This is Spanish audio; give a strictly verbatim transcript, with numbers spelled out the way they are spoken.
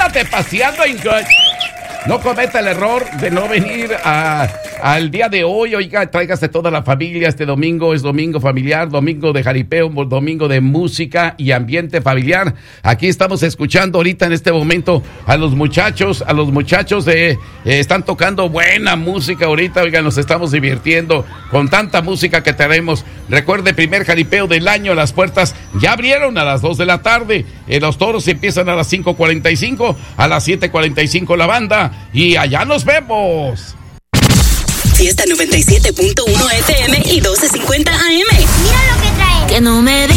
de Paseando en Coche. No cometa el error de no venir a, al día de hoy. Oiga, tráigase toda la familia. Este domingo es domingo familiar, domingo de jaripeo, domingo de música y ambiente familiar. Aquí estamos escuchando ahorita en este momento a los muchachos, a los muchachos de, eh, están tocando buena música ahorita. Oiga, nos estamos divirtiendo con tanta música que tenemos. Recuerde, primer jaripeo del año. Las puertas ya abrieron a las dos de la tarde. Eh, los toros empiezan a las cinco cuarenta y cinco, a las siete cuarenta y cinco la banda. Y allá nos vemos. Fiesta noventa y siete punto uno F M y doce cincuenta A M. Mira lo que trae. Que no me